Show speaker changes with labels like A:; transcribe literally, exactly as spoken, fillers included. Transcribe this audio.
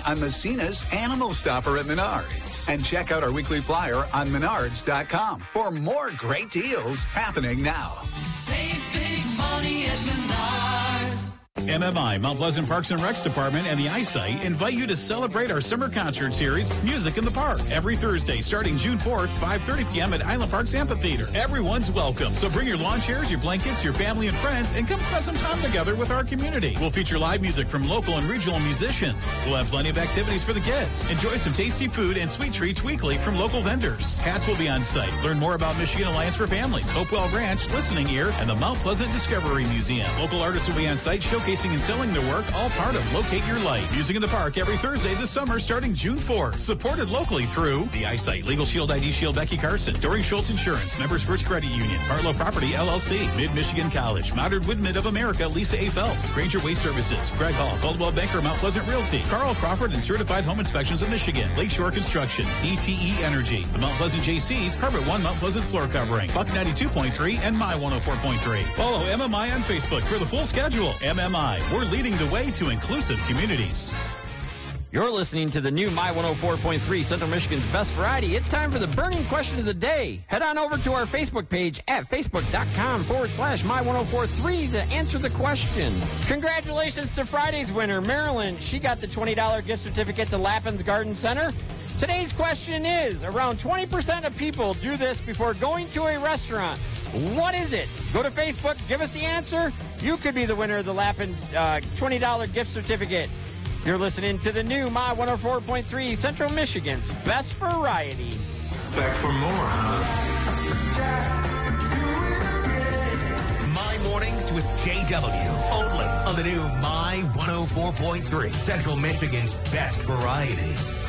A: on Messina's Animal Stopper at Menards. And check out our weekly flyer on menards dot com for more great deals happening now.
B: Save big money at Menards.
C: M M I, Mount Pleasant Parks and Recs Department, and the Eyesight invite you to celebrate our summer concert series, Music in the Park, every Thursday starting June fourth, five thirty p.m. at Island Parks Amphitheater. Everyone's welcome, so bring your lawn chairs, your blankets, your family and friends, and come spend some time together with our community. We'll feature live music from local and regional musicians. We'll have plenty of activities for the kids. Enjoy some tasty food and sweet treats weekly from local vendors. Hats will be on site. Learn more about Michigan Alliance for Families, Hopewell Ranch, Listening Ear, and the Mount Pleasant Discovery Museum. Local artists will be on site showcasing and selling their work, all part of Locate Your Light. Music in the Park every Thursday this summer starting June fourth. Supported locally through the Eyesight, Legal Shield I D Shield Becky Carson, Doring Schultz Insurance, Members First Credit Union, Barlow Property L L C, Mid-Michigan College, Modern Woodmid of America, Lisa A. Phelps, Granger Waste Services, Greg Hall, Coldwell Banker, Mount Pleasant Realty, Carl Crawford and Certified Home Inspections of Michigan, Lakeshore Construction, D T E Energy, the Mount Pleasant J Cs, Carpet One Mount Pleasant Floor Covering, Buck ninety-two point three, and My one oh four point three. Follow M M I on Facebook for the full schedule. M M I, we're leading the way to inclusive communities.
D: You're listening to the new My one oh four point three, Central Michigan's best variety. It's time for the burning question of the day. Head on over to our Facebook page at facebook.com forward slash My one oh four point three to answer the question. Congratulations to Friday's winner, Marilyn. She got the twenty dollars gift certificate to Lappin's Garden Center. Today's question is, around twenty percent of people do this before going to a restaurant. What is it? Go to Facebook, give us the answer. You could be the winner of the Lappin's uh, twenty dollars gift certificate. You're listening to the new My one oh four point three, Central Michigan's best variety.
E: Back for more, huh?
F: My Mornings with J W, only on the new My one oh four point three, Central Michigan's best variety.